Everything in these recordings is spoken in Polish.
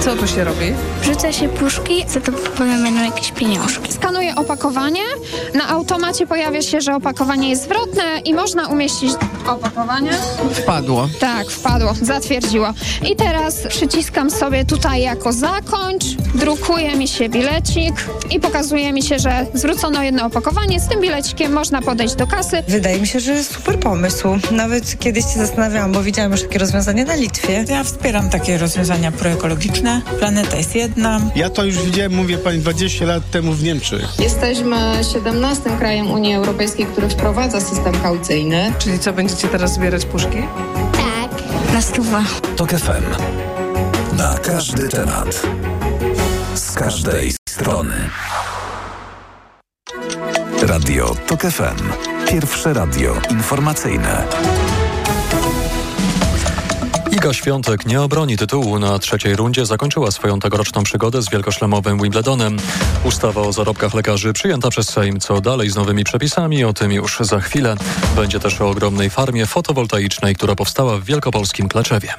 Co tu się robi? Wrzuca się puszki, za to potem będą jakieś pieniążki. Skanuję opakowanie. Na automacie pojawia się, że opakowanie jest zwrotne i można umieścić opakowanie. Wpadło. Tak, wpadło, zatwierdziło. I teraz przyciskam sobie tutaj jako zakończ, drukuje mi się bilecik i pokazuje mi się, że zwrócono jedno opakowanie. Z tym bilecikiem można podejść do kasy. Wydaje mi się, że jest super pomysł. Nawet kiedyś się zastanawiałam, bo widziałam już takie rozwiązanie na Litwie. Ja wspieram takie rozwiązania proekologiczne. Planeta jest jedna. Ja to już widziałem, mówię pani, 20 lat temu w Niemczech. Jesteśmy 17 krajem Unii Europejskiej, który wprowadza system kaucyjny. Czyli co, będziecie teraz zbierać puszki? Tak. Na 100. TOK FM. Na każdy temat. Z każdej strony. Radio TOK FM. Pierwsze radio informacyjne. Iga Świątek nie obroni tytułu. Na trzeciej rundzie zakończyła swoją tegoroczną przygodę z wielkoszlemowym Wimbledonem. Ustawa o zarobkach lekarzy przyjęta przez Sejm. Co dalej z nowymi przepisami? O tym już za chwilę. Będzie też o ogromnej farmie fotowoltaicznej, która powstała w wielkopolskim Kleczewie.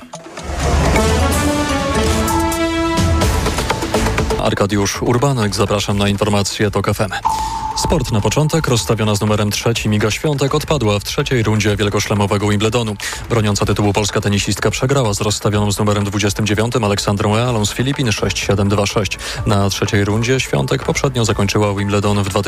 Arkadiusz Urbanek, zapraszam na informacje TOK FM. Sport na początek. Rozstawiona z numerem 3 Iga Świątek odpadła w trzeciej rundzie wielkoszlemowego Wimbledonu. Broniąca tytułu polska tenisistka przegrała z rozstawioną z numerem 29 Aleksandrą Realą z Filipin 6-7-2-6. Na trzeciej rundzie Świątek poprzednio zakończyła Wimbledon w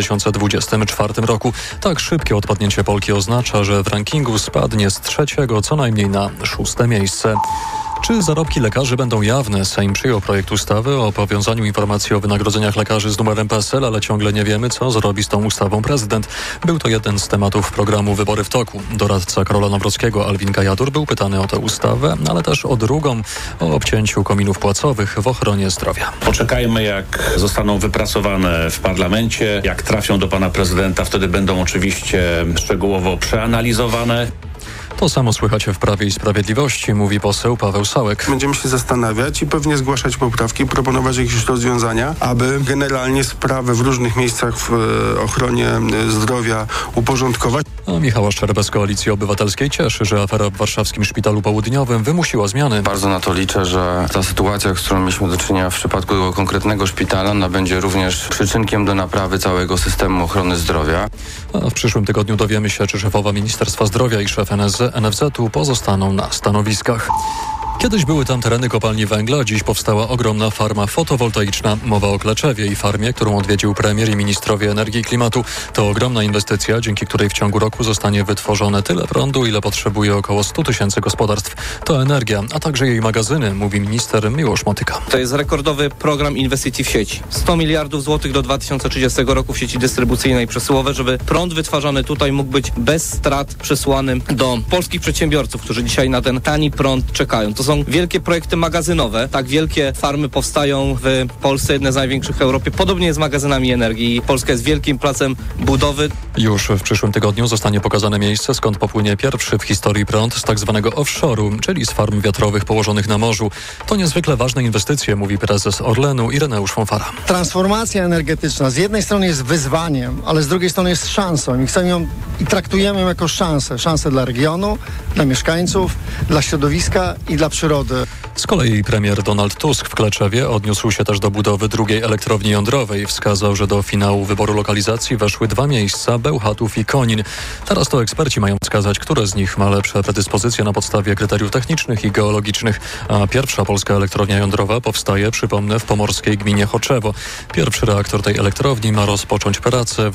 2024 roku. Tak szybkie odpadnięcie Polki oznacza, że w rankingu spadnie z trzeciego co najmniej na 6. miejsce. Czy zarobki lekarzy będą jawne? Sejm przyjął projekt ustawy o powiązaniu informacji o wynagrodzeniach lekarzy z numerem PESEL, ale ciągle nie wiemy, co zrobi z tą ustawą prezydent. Był to jeden z tematów programu Wybory w toku. Doradca Karola Nawrockiego Alwin Gajadur był pytany o tę ustawę, ale też o drugą, o obcięciu kominów płacowych w ochronie zdrowia. Poczekajmy, jak zostaną wypracowane w parlamencie, jak trafią do pana prezydenta, wtedy będą oczywiście szczegółowo przeanalizowane. To samo słychać w Prawie i Sprawiedliwości, mówi poseł Paweł Sałek. Będziemy się zastanawiać i pewnie zgłaszać poprawki, proponować jakieś rozwiązania, aby generalnie sprawy w różnych miejscach w ochronie zdrowia uporządkować. A Michała Szczerbę z Koalicji Obywatelskiej cieszy, że afera w warszawskim Szpitalu Południowym wymusiła zmiany. Bardzo na to liczę, że ta sytuacja, z którą mieliśmy do czynienia w przypadku tego konkretnego szpitala, ona będzie również przyczynkiem do naprawy całego systemu ochrony zdrowia. A w przyszłym tygodniu dowiemy się, czy szefowa Ministerstwa Zdrowia i szef NFZ-u pozostaną na stanowiskach. Kiedyś były tam tereny kopalni węgla, dziś powstała ogromna farma fotowoltaiczna. Mowa o Kleczewie i farmie, którą odwiedził premier i ministrowie energii i klimatu. To ogromna inwestycja, dzięki której w ciągu roku zostanie wytworzone tyle prądu, ile potrzebuje około 100 000 gospodarstw. To energia, a także jej magazyny, mówi minister Miłosz Motyka. To jest rekordowy program inwestycji w sieci. 100 miliardów złotych do 2030 roku w sieci dystrybucyjnej i przesyłowej, żeby prąd wytwarzany tutaj mógł być bez strat przesyłany do polskich przedsiębiorców, którzy dzisiaj na ten tani prąd czekają. To są wielkie projekty magazynowe. Tak wielkie farmy powstają w Polsce, jedne z największych w Europie. Podobnie jest z magazynami energii. Polska jest wielkim placem budowy. Już w przyszłym tygodniu zostanie pokazane miejsce, skąd popłynie pierwszy w historii prąd z tak zwanego offshore'u, czyli z farm wiatrowych położonych na morzu. To niezwykle ważne inwestycje, mówi prezes Orlenu Ireneusz Fonfara. Transformacja energetyczna z jednej strony jest wyzwaniem, ale z drugiej strony jest szansą i chcemy ją i traktujemy ją jako szansę. Szansę dla regionu, dla mieszkańców, dla środowiska i dla przyrody. Z kolei premier Donald Tusk w Kleczewie odniósł się też do budowy drugiej elektrowni jądrowej. Wskazał, że do finału wyboru lokalizacji weszły 2 miejsca, Bełchatów i Konin. Teraz to eksperci mają wskazać, które z nich ma lepsze predyspozycje na podstawie kryteriów technicznych i geologicznych. A pierwsza polska elektrownia jądrowa powstaje, przypomnę, w pomorskiej gminie Choczewo. Pierwszy reaktor tej elektrowni ma rozpocząć pracę w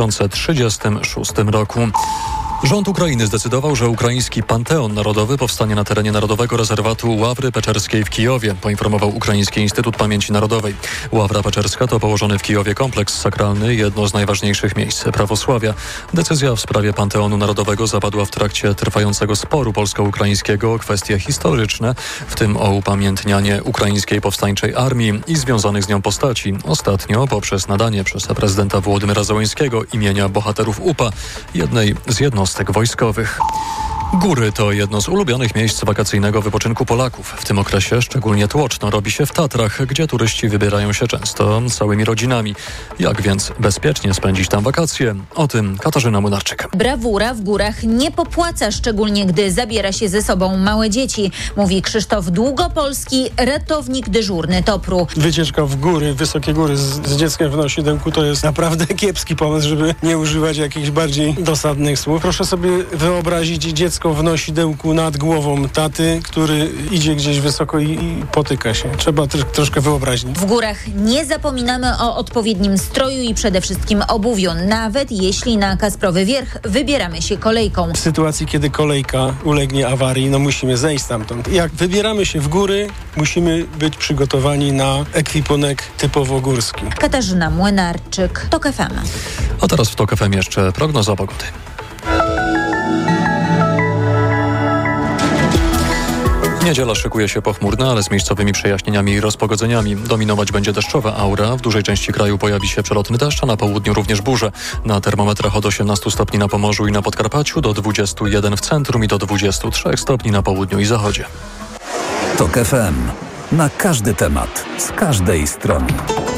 2036 roku. Rząd Ukrainy zdecydował, że ukraiński Panteon Narodowy powstanie na terenie Narodowego Rezerwatu Ławry Peczerskiej w Kijowie, poinformował Ukraiński Instytut Pamięci Narodowej. Ławra Peczerska to położony w Kijowie kompleks sakralny, jedno z najważniejszych miejsc prawosławia. Decyzja w sprawie Panteonu Narodowego zapadła w trakcie trwającego sporu polsko-ukraińskiego o kwestie historyczne, w tym o upamiętnianie ukraińskiej powstańczej armii i związanych z nią postaci. Ostatnio poprzez nadanie przez prezydenta Wołodymyra Zełenskiego imienia bohaterów UPA, jednej z jednostek wojskowych. Góry to jedno z ulubionych miejsc wakacyjnego wypoczynku Polaków. W tym okresie szczególnie tłoczno robi się w Tatrach, gdzie turyści wybierają się często całymi rodzinami. Jak więc bezpiecznie spędzić tam wakacje? O tym Katarzyna Młynarczyk. Brawura w górach nie popłaca, szczególnie gdy zabiera się ze sobą małe dzieci, mówi Krzysztof Długopolski, ratownik dyżurny TOPR-u. Wycieczka w góry, wysokie góry z dzieckiem w nosidełku to jest naprawdę kiepski pomysł, żeby nie używać jakichś bardziej dosadnych słów. Proszę sobie wyobrazić dziecko w nosidełku nad głową taty, który idzie gdzieś wysoko i potyka się. Trzeba troszkę wyobraźni. W górach nie zapominamy o odpowiednim stroju i przede wszystkim obuwiu, nawet jeśli na Kasprowy Wierch wybieramy się kolejką. W sytuacji, kiedy kolejka ulegnie awarii, musimy zejść stamtąd. Jak wybieramy się w góry, musimy być przygotowani na ekwipunek typowo górski. Katarzyna Młynarczyk, TOK FM. A teraz w TOK FM jeszcze prognoza pogody. Niedziela szykuje się pochmurna, ale z miejscowymi przejaśnieniami i rozpogodzeniami. Dominować będzie deszczowa aura. W dużej części kraju pojawi się przelotny deszcz, a na południu również burze. Na termometrach od 18 stopni na Pomorzu i na Podkarpaciu, do 21 w centrum i do 23 stopni na południu i zachodzie. TOK FM. Na każdy temat, z każdej strony.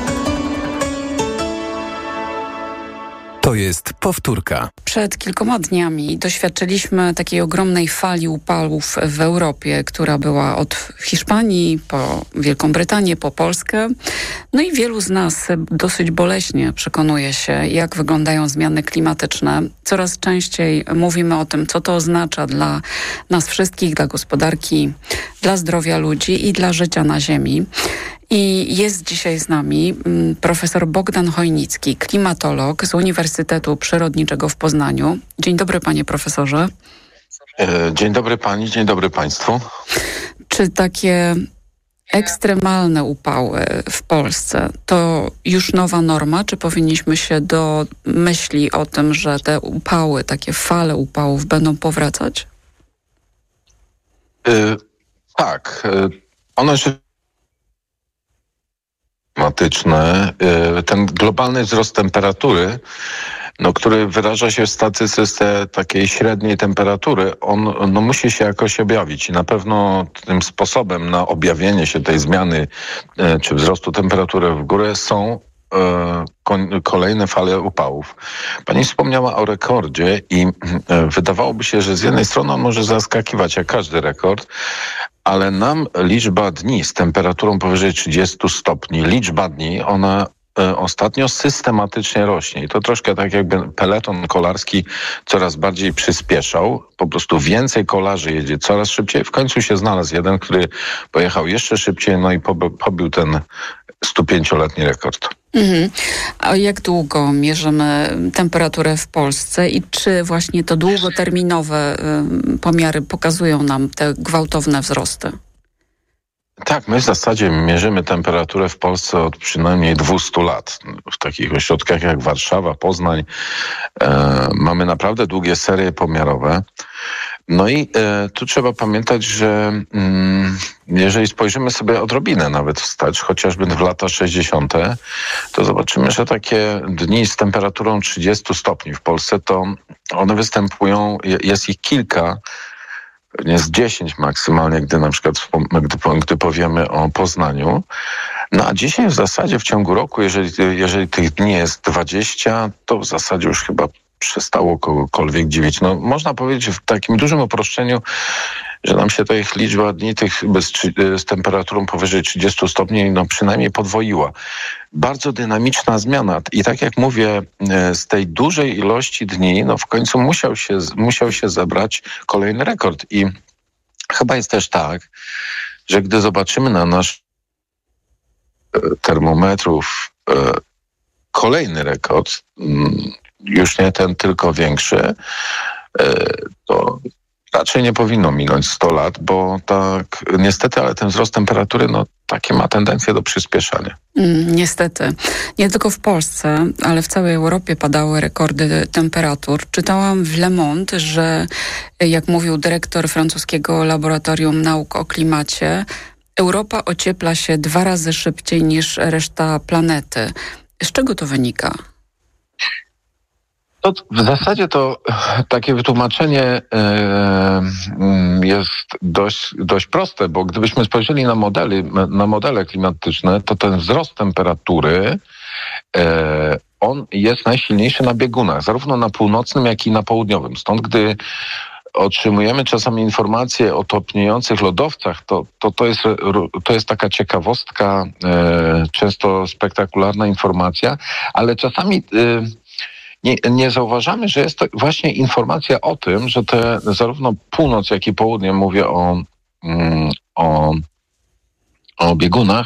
To jest powtórka. Przed kilkoma dniami doświadczyliśmy takiej ogromnej fali upałów w Europie, która była od Hiszpanii po Wielką Brytanię, po Polskę. No i wielu z nas dosyć boleśnie przekonuje się, jak wyglądają zmiany klimatyczne. Coraz częściej mówimy o tym, co to oznacza dla nas wszystkich, dla gospodarki, dla zdrowia ludzi i dla życia na Ziemi. I jest dzisiaj z nami profesor Bogdan Chojnicki, klimatolog z Uniwersytetu Przyrodniczego w Poznaniu. Dzień dobry, panie profesorze. Dzień dobry pani, dzień dobry państwu. Czy takie ekstremalne upały w Polsce to już nowa norma, czy powinniśmy się do myśli o tym, że te upały, takie fale upałów będą powracać? Tak. One się klimatyczne, ten globalny wzrost temperatury, który wyraża się w statystyce takiej średniej temperatury, on musi się jakoś objawić i na pewno tym sposobem na objawienie się tej zmiany czy wzrostu temperatury w górę są kolejne fale upałów. Pani wspomniała o rekordzie i wydawałoby się, że z jednej strony on może zaskakiwać jak każdy rekord, ale nam liczba dni z temperaturą powyżej 30 stopni, liczba dni, ona ostatnio systematycznie rośnie. I to troszkę tak jakby peleton kolarski coraz bardziej przyspieszał. Po prostu więcej kolarzy jedzie coraz szybciej. W końcu się znalazł jeden, który pojechał jeszcze szybciej, i pobił ten 105-letni rekord. A jak długo mierzymy temperaturę w Polsce i czy właśnie to długoterminowe pomiary pokazują nam te gwałtowne wzrosty? Tak, my w zasadzie mierzymy temperaturę w Polsce od przynajmniej 200 lat. W takich ośrodkach jak Warszawa, Poznań mamy naprawdę długie serie pomiarowe. No i tu trzeba pamiętać, że jeżeli spojrzymy sobie odrobinę nawet wstecz, chociażby w lata 60., to zobaczymy, że takie dni z temperaturą 30 stopni w Polsce, to one występują, jest ich kilka, pewnie z 10 maksymalnie, gdy na przykład gdy powiemy o Poznaniu. No a dzisiaj w zasadzie w ciągu roku, jeżeli tych dni jest 20, to w zasadzie już chyba przestało kogokolwiek dziwić. Można powiedzieć w takim dużym uproszczeniu, że nam się ta ich liczba dni z temperaturą powyżej 30 stopni przynajmniej podwoiła. Bardzo dynamiczna zmiana. I tak jak mówię, z tej dużej ilości dni, w końcu musiał się zebrać kolejny rekord. I chyba jest też tak, że gdy zobaczymy na nasz termometrów kolejny rekord, już nie ten, tylko większy, to raczej nie powinno minąć 100 lat, bo tak niestety, ale ten wzrost temperatury, takie ma tendencję do przyspieszania. Niestety. Nie tylko w Polsce, ale w całej Europie padały rekordy temperatur. Czytałam w Le Monde, że jak mówił dyrektor francuskiego Laboratorium Nauk o Klimacie, Europa ociepla się 2 razy szybciej niż reszta planety. Z czego to wynika? To w zasadzie to takie wytłumaczenie jest dość proste, bo gdybyśmy spojrzeli na modele klimatyczne, to ten wzrost temperatury on jest najsilniejszy na biegunach, zarówno na północnym, jak i na południowym. Stąd gdy otrzymujemy czasami informacje o topniejących lodowcach, to jest taka ciekawostka, często spektakularna informacja, ale czasami nie zauważamy, że jest to właśnie informacja o tym, że zarówno północ, jak i południe, mówię o biegunach,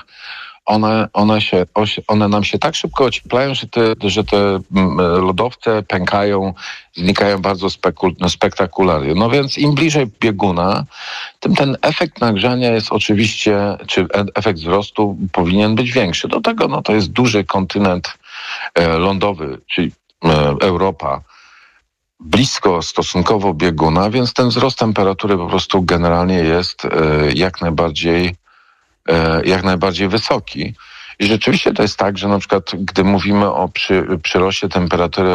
one nam się tak szybko ocieplają, że te lodowce pękają, znikają bardzo spektakularnie. No więc im bliżej bieguna, tym ten efekt nagrzania jest oczywiście, czy efekt wzrostu powinien być większy. Do tego to jest duży kontynent lądowy, czyli Europa, blisko stosunkowo bieguna, więc ten wzrost temperatury po prostu generalnie jest jak najbardziej wysoki. I rzeczywiście to jest tak, że na przykład gdy mówimy o przyroście temperatury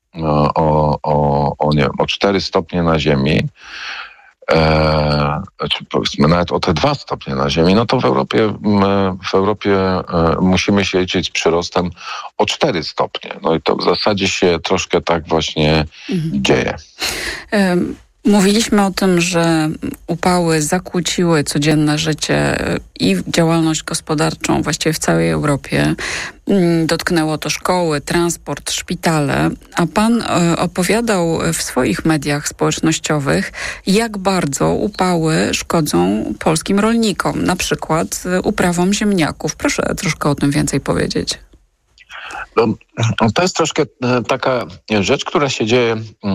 o 4 stopnie na Ziemi, czy powiedzmy nawet o te 2 stopnie na Ziemi, no to w Europie musimy się liczyć z przyrostem o 4 stopnie. No i to w zasadzie się troszkę tak właśnie dzieje. Mówiliśmy o tym, że upały zakłóciły codzienne życie i działalność gospodarczą właściwie w całej Europie. Dotknęło to szkoły, transport, szpitale, a pan opowiadał w swoich mediach społecznościowych, jak bardzo upały szkodzą polskim rolnikom, na przykład uprawom ziemniaków. Proszę troszkę o tym więcej powiedzieć. To jest troszkę taka rzecz, która się dzieje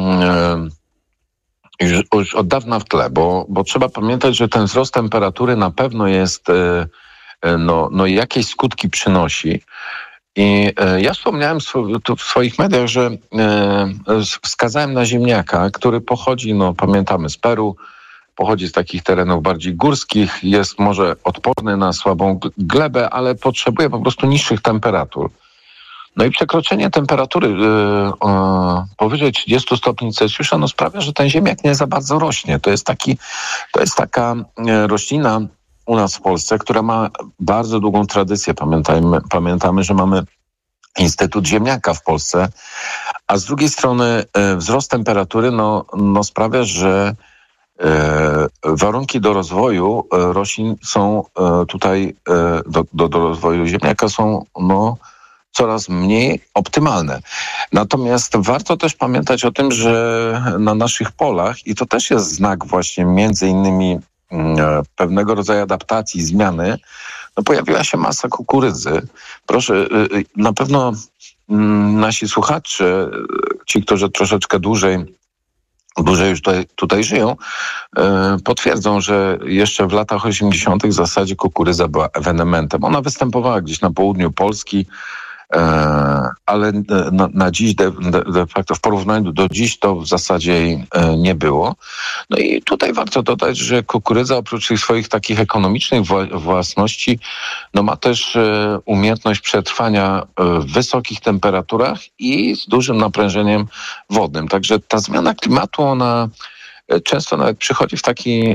już od dawna w tle, bo trzeba pamiętać, że ten wzrost temperatury na pewno jest, jakieś skutki przynosi. I ja wspomniałem w swoich mediach, że wskazałem na ziemniaka, który pochodzi, pamiętamy, z Peru, pochodzi z takich terenów bardziej górskich, jest może odporny na słabą glebę, ale potrzebuje po prostu niższych temperatur. No i przekroczenie temperatury powyżej 30 stopni Celsjusza sprawia, że ten ziemniak nie za bardzo rośnie. To jest taka roślina u nas w Polsce, która ma bardzo długą tradycję. Pamiętamy, że mamy Instytut Ziemniaka w Polsce, a z drugiej strony wzrost temperatury sprawia, że warunki do rozwoju roślin są tutaj, do rozwoju ziemniaka są coraz mniej optymalne. Natomiast warto też pamiętać o tym, że na naszych polach, i to też jest znak właśnie między innymi pewnego rodzaju adaptacji, zmiany, pojawiła się masa kukurydzy. Proszę, na pewno nasi słuchacze, ci, którzy troszeczkę dłużej już tutaj żyją, potwierdzą, że jeszcze w latach 80. w zasadzie kukurydza była ewenementem. Ona występowała gdzieś na południu Polski, ale na dziś de facto w porównaniu do dziś to w zasadzie jej nie było. No i tutaj warto dodać, że kukurydza oprócz tych swoich takich ekonomicznych własności ma też umiejętność przetrwania w wysokich temperaturach i z dużym naprężeniem wodnym. Także ta zmiana klimatu, ona często nawet przychodzi w taki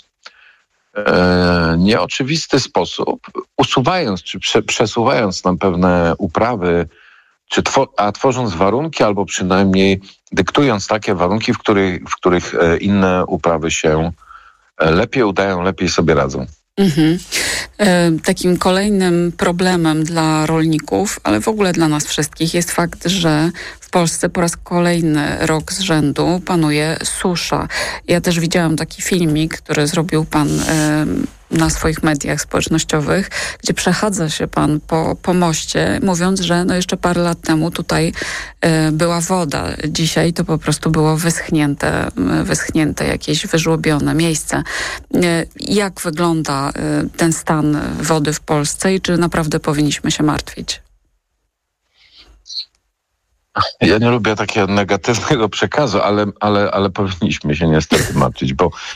nieoczywisty sposób, usuwając czy przesuwając nam pewne uprawy, a tworząc warunki, albo przynajmniej dyktując takie warunki, w których inne uprawy się lepiej udają, lepiej sobie radzą. Takim kolejnym problemem dla rolników, ale w ogóle dla nas wszystkich jest fakt, że w Polsce po raz kolejny rok z rzędu panuje susza. Ja też widziałam taki filmik, który zrobił pan na swoich mediach społecznościowych, gdzie przechadza się pan po moście, mówiąc, że jeszcze parę lat temu tutaj była woda. Dzisiaj to po prostu było wyschnięte jakieś wyżłobione miejsce. Jak wygląda ten stan wody w Polsce i czy naprawdę powinniśmy się martwić? Ja nie lubię takiego negatywnego przekazu, ale powinniśmy się niestety martwić,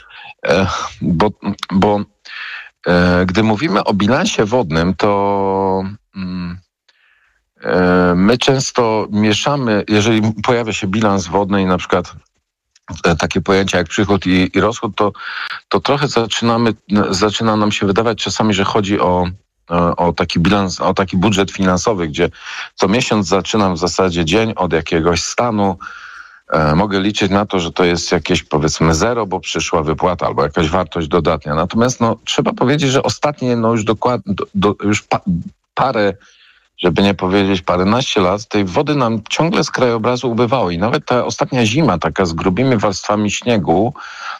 bo gdy mówimy o bilansie wodnym, to My często mieszamy, jeżeli pojawia się bilans wodny i na przykład takie pojęcia jak przychód i rozchód, to trochę zaczyna nam się wydawać czasami, że chodzi o taki bilans, o taki budżet finansowy, gdzie co miesiąc zaczynam w zasadzie dzień od jakiegoś stanu. Mogę liczyć na to, że to jest jakieś powiedzmy zero, bo przyszła wypłata albo jakaś wartość dodatnia. Natomiast trzeba powiedzieć, że ostatnie już dokładnie parę, żeby nie powiedzieć paręnaście lat, tej wody nam ciągle z krajobrazu ubywało i nawet ta ostatnia zima, taka z grubymi warstwami śniegu,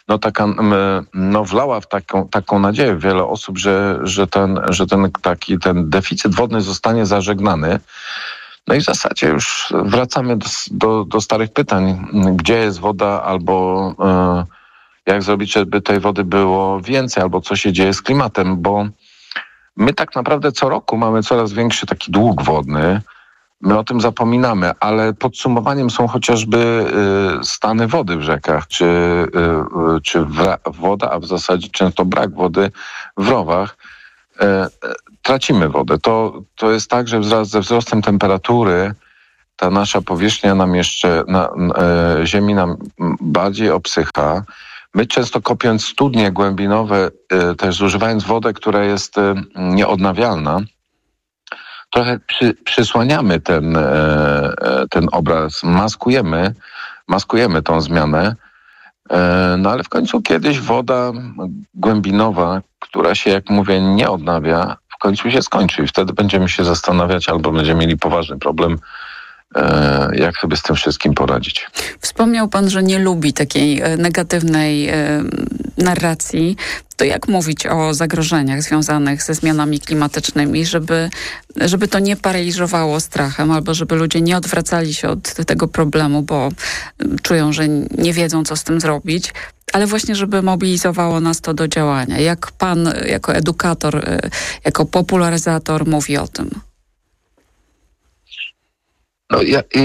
wlała w taką nadzieję wiele osób, że ten deficyt wodny zostanie zażegnany. No i w zasadzie już wracamy do starych pytań, gdzie jest woda albo jak zrobić, żeby tej wody było więcej, albo co się dzieje z klimatem, bo my tak naprawdę co roku mamy coraz większy taki dług wodny. My o tym zapominamy, ale podsumowaniem są chociażby stany wody w rzekach, czy woda, a w zasadzie często brak wody w rowach. Tracimy wodę. To jest tak, że wraz ze wzrostem temperatury ta nasza powierzchnia nam jeszcze, ziemi nam bardziej obsycha. My często kopiąc studnie głębinowe, też zużywając wodę, która jest nieodnawialna, trochę przysłaniamy ten obraz, maskujemy tą zmianę, no ale w końcu kiedyś woda głębinowa, która się, jak mówię, nie odnawia, w końcu się skończy i wtedy będziemy się zastanawiać albo będziemy mieli poważny problem, jak sobie z tym wszystkim poradzić. Wspomniał pan, że nie lubi takiej negatywnej narracji. To jak mówić o zagrożeniach związanych ze zmianami klimatycznymi, żeby to nie paraliżowało strachem, albo żeby ludzie nie odwracali się od tego problemu, bo czują, że nie wiedzą, co z tym zrobić, ale właśnie, żeby mobilizowało nas to do działania. Jak pan jako edukator, jako popularyzator mówi o tym? No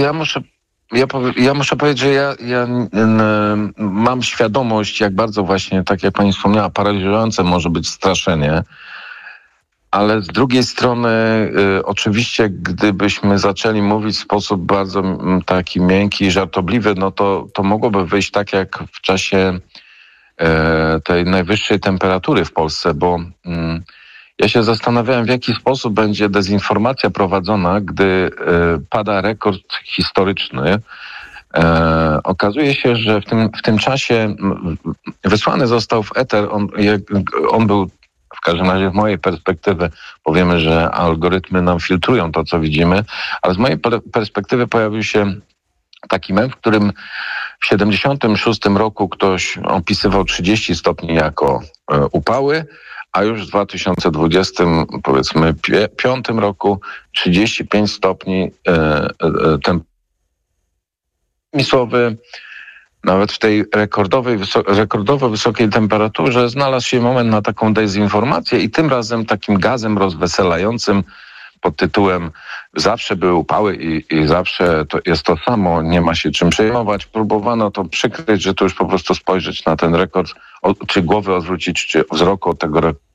ja muszę powiedzieć, że ja mam świadomość, jak bardzo właśnie, tak jak pani wspomniała, paraliżujące może być straszenie, ale z drugiej strony oczywiście, gdybyśmy zaczęli mówić w sposób bardzo taki miękki i żartobliwy, no to mogłoby wyjść tak jak w czasie tej najwyższej temperatury w Polsce, bo ja się zastanawiałem, w jaki sposób będzie dezinformacja prowadzona, gdy pada rekord historyczny. Okazuje się, że w tym czasie wysłany został w eter, on był, w każdym razie z mojej perspektywy, powiemy, że algorytmy nam filtrują to, co widzimy, ale z mojej perspektywy pojawił się taki mem, w którym w 76 roku ktoś opisywał 30 stopni jako upały, a już w 2020, powiedzmy, 5 roku 35 stopni temperatury. Nawet w tej rekordowo wysokiej temperaturze znalazł się moment na taką dezinformację i tym razem takim gazem rozweselającym pod tytułem zawsze były upały i zawsze to jest to samo, nie ma się czym przejmować. Próbowano to przykryć, że to już po prostu spojrzeć na ten rekord, czy głowę odwrócić, czy wzroku od tego rekordu.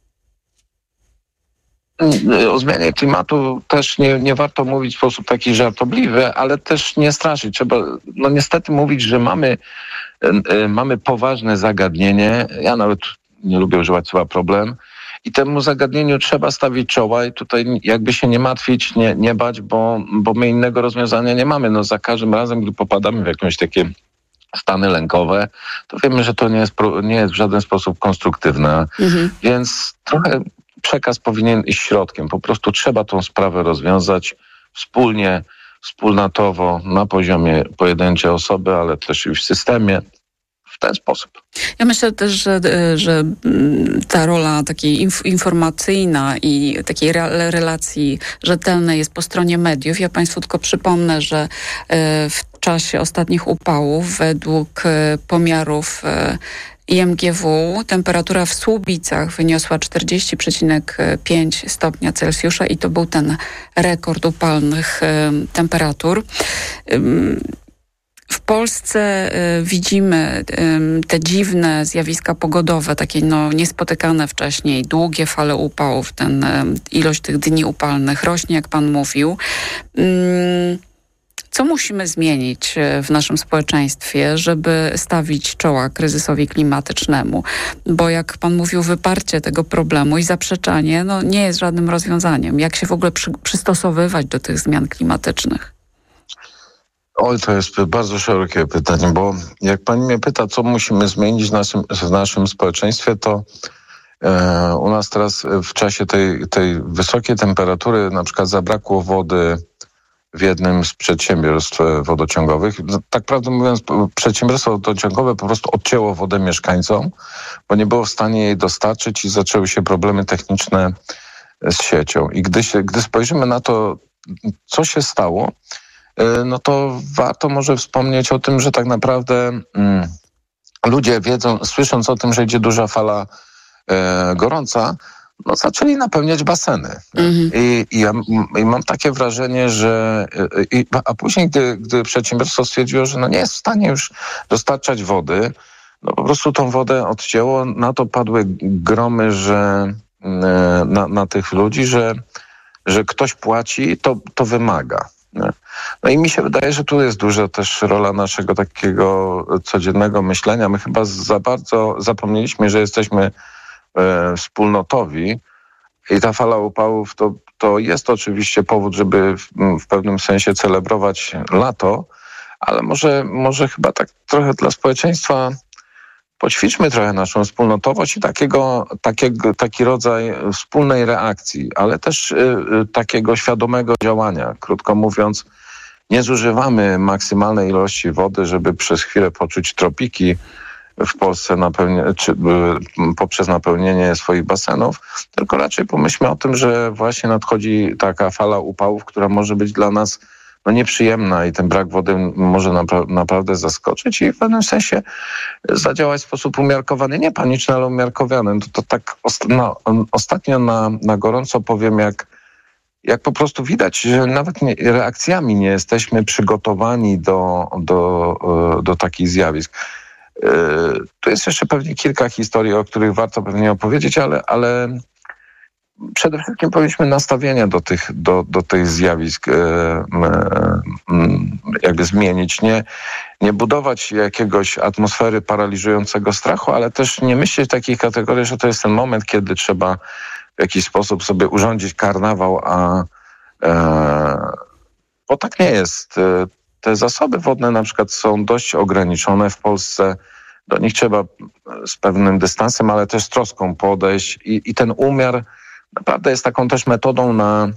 O zmianie klimatu też nie warto mówić w sposób taki żartobliwy, ale też nie straszyć. Trzeba niestety mówić, że mamy poważne zagadnienie. Ja nawet nie lubię używać słowa problem. I temu zagadnieniu trzeba stawić czoła i tutaj jakby się nie martwić, nie bać, bo my innego rozwiązania nie mamy. No za każdym razem, gdy popadamy w jakieś takie stany lękowe, to wiemy, że to nie jest w żaden sposób konstruktywne. Więc trochę przekaz powinien iść środkiem. Po prostu trzeba tą sprawę rozwiązać wspólnie, wspólnotowo, na poziomie pojedynczej osoby, ale też i w systemie. W ten sposób. Ja myślę też, że ta rola takiej informacyjna i takiej relacji rzetelnej jest po stronie mediów. Ja państwu tylko przypomnę, że w czasie ostatnich upałów według pomiarów IMGW temperatura w Słubicach wyniosła 40,5 stopnia Celsjusza i to był ten rekord upalnych temperatur. W Polsce widzimy te dziwne zjawiska pogodowe, takie niespotykane wcześniej, długie fale upałów, ilość tych dni upalnych rośnie, jak pan mówił. Co musimy zmienić w naszym społeczeństwie, żeby stawić czoła kryzysowi klimatycznemu? Bo jak pan mówił, wyparcie tego problemu i zaprzeczanie nie jest żadnym rozwiązaniem. Jak się w ogóle przystosowywać do tych zmian klimatycznych? Oj, to jest bardzo szerokie pytanie, bo jak pani mnie pyta, co musimy zmienić w naszym społeczeństwie, to u nas teraz w czasie tej wysokiej temperatury na przykład zabrakło wody w jednym z przedsiębiorstw wodociągowych. Tak prawdę mówiąc, przedsiębiorstwo wodociągowe po prostu odcięło wodę mieszkańcom, bo nie było w stanie jej dostarczyć i zaczęły się problemy techniczne z siecią. I gdy spojrzymy na to, co się stało, no to warto może wspomnieć o tym, że tak naprawdę ludzie słysząc o tym, że idzie duża fala gorąca, zaczęli napełniać baseny. I mam takie wrażenie, że... A później, gdy przedsiębiorstwo stwierdziło, że nie jest w stanie już dostarczać wody, po prostu tą wodę odcięło, na to padły gromy, że na tych ludzi, że ktoś płaci, to wymaga. No i mi się wydaje, że tu jest duża też rola naszego takiego codziennego myślenia. My chyba za bardzo zapomnieliśmy, że jesteśmy wspólnotowi i ta fala upałów to jest oczywiście powód, żeby w pewnym sensie celebrować lato, ale może chyba tak trochę dla społeczeństwa poćwiczmy trochę naszą wspólnotowość i taki rodzaj wspólnej reakcji, ale też takiego świadomego działania. Krótko mówiąc, nie zużywamy maksymalnej ilości wody, żeby przez chwilę poczuć tropiki w Polsce poprzez napełnienie swoich basenów, tylko raczej pomyślmy o tym, że właśnie nadchodzi taka fala upałów, która może być dla nas nieprzyjemna i ten brak wody może naprawdę zaskoczyć i w pewnym sensie zadziałać w sposób umiarkowany, nie paniczny, ale umiarkowany. To tak ostatnio na gorąco powiem, jak po prostu widać, że nawet reakcjami nie jesteśmy przygotowani do takich zjawisk. Tu jest jeszcze pewnie kilka historii, o których warto pewnie opowiedzieć, ale przede wszystkim powinniśmy nastawienia do tych zjawisk jakby zmienić. Nie budować jakiegoś atmosfery paraliżującego strachu, ale też nie myśleć w takich kategoriach, że to jest ten moment, kiedy trzeba w jakiś sposób sobie urządzić karnawał, bo tak nie jest. Te zasoby wodne na przykład są dość ograniczone w Polsce. Do nich trzeba z pewnym dystansem, ale też z troską podejść i ten umiar naprawdę jest taką też metodą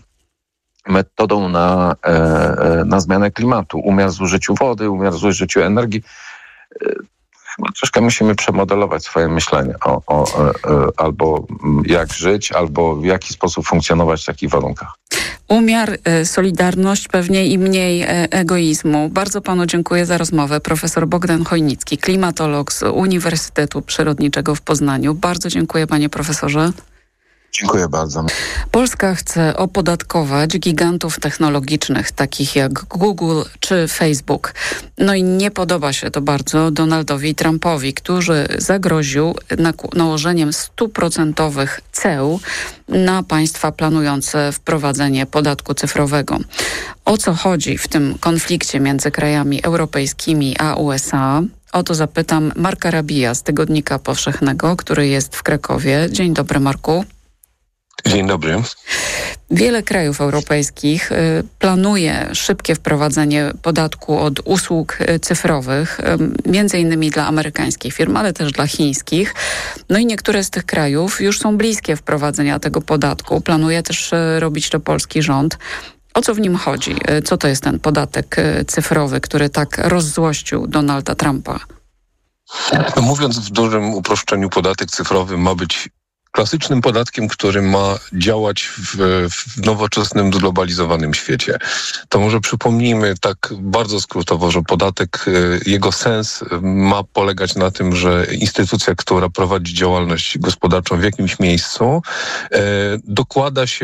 na zmianę klimatu. Umiar w zużyciu wody, umiar w zużyciu energii. Chyba troszkę musimy przemodelować swoje myślenie albo jak żyć, albo w jaki sposób funkcjonować w takich warunkach. Umiar, solidarność, pewnie i mniej egoizmu. Bardzo panu dziękuję za rozmowę. Profesor Bogdan Chojnicki, klimatolog z Uniwersytetu Przyrodniczego w Poznaniu. Bardzo dziękuję, panie profesorze. Dziękuję bardzo. Polska chce opodatkować gigantów technologicznych, takich jak Google czy Facebook. No i nie podoba się to bardzo Donaldowi Trumpowi, który zagroził nałożeniem 100% ceł na państwa planujące wprowadzenie podatku cyfrowego. O co chodzi w tym konflikcie między krajami europejskimi a USA? O to zapytam Marka Rabija z Tygodnika Powszechnego, który jest w Krakowie. Dzień dobry, Marku. Dzień dobry. Wiele krajów europejskich planuje szybkie wprowadzenie podatku od usług cyfrowych, między innymi dla amerykańskich firm, ale też dla chińskich. No i niektóre z tych krajów już są bliskie wprowadzenia tego podatku. Planuje też robić to polski rząd. O co w nim chodzi? Co to jest ten podatek cyfrowy, który tak rozzłościł Donalda Trumpa? Mówiąc w dużym uproszczeniu, podatek cyfrowy ma być klasycznym podatkiem, który ma działać w nowoczesnym, zglobalizowanym świecie. To może przypomnijmy tak bardzo skrótowo, że podatek, jego sens ma polegać na tym, że instytucja, która prowadzi działalność gospodarczą w jakimś miejscu, dokłada się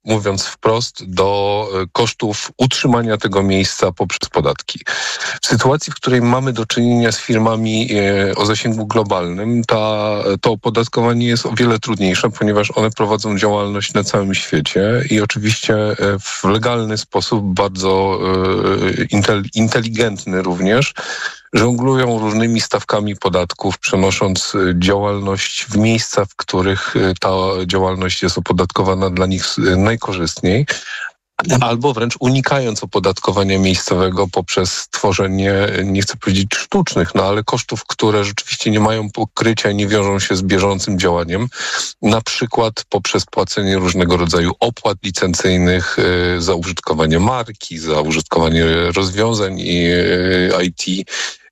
mówiąc wprost, do kosztów utrzymania tego miejsca poprzez podatki. W sytuacji, w której mamy do czynienia z firmami o zasięgu globalnym, to opodatkowanie jest o wiele trudniejsze, ponieważ one prowadzą działalność na całym świecie i oczywiście w legalny sposób, bardzo inteligentny również, żonglują różnymi stawkami podatków, przenosząc działalność w miejsca, w których ta działalność jest opodatkowana dla nich najkorzystniej, albo wręcz unikając opodatkowania miejscowego poprzez tworzenie, nie chcę powiedzieć sztucznych, ale kosztów, które rzeczywiście nie mają pokrycia i nie wiążą się z bieżącym działaniem, na przykład poprzez płacenie różnego rodzaju opłat licencyjnych za użytkowanie marki, za użytkowanie rozwiązań IT,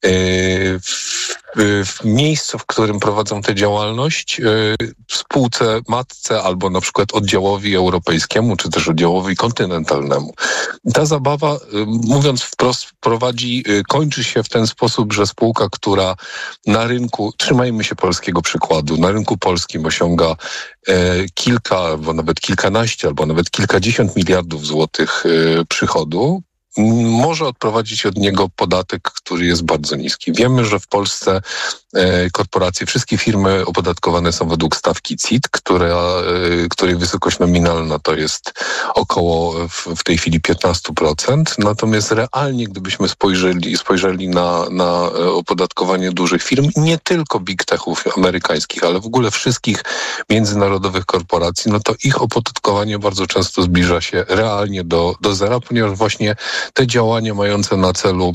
w miejscu, w którym prowadzą tę działalność, w spółce matce albo na przykład oddziałowi europejskiemu, czy też oddziałowi kontynentalnemu. Ta zabawa, mówiąc wprost, kończy się w ten sposób, że spółka, która na rynku, trzymajmy się polskiego przykładu, na rynku polskim osiąga kilka, albo nawet kilkanaście, albo nawet kilkadziesiąt miliardów złotych przychodu, może odprowadzić od niego podatek, który jest bardzo niski. Wiemy, że w Polsce korporacje, wszystkie firmy opodatkowane są według stawki CIT, której wysokość nominalna to jest około w tej chwili 15%. Natomiast realnie, gdybyśmy spojrzeli na opodatkowanie dużych firm, nie tylko big techów amerykańskich, ale w ogóle wszystkich międzynarodowych korporacji, to ich opodatkowanie bardzo często zbliża się realnie do zera, ponieważ właśnie te działania mające na celu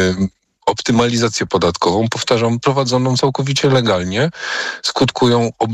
optymalizację podatkową, powtarzam, prowadzoną całkowicie legalnie, skutkują